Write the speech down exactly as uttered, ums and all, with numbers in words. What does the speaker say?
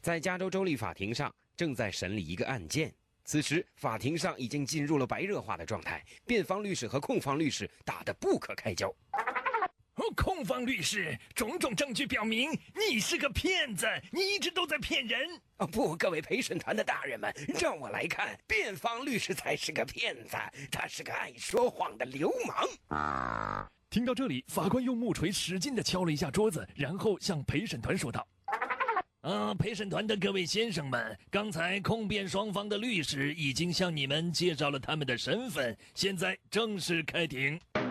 在加州州立法庭上正在审理一个案件。此时，法庭上已经进入了白热化的状态，辩方律师和控方律师打得不可开交。 控方律师，种种证据表明你是个骗子，你一直都在骗人。 哦不，各位陪审团的大人们，让我来看，辩方律师才是个骗子，他是个爱说谎的流氓。 听到这里，法官用木锤使劲地敲了一下桌子，然后向陪审团说道：啊，陪审团的各位先生们，刚才控辩双方的律师已经向你们介绍了他们的身份，现在正式开庭。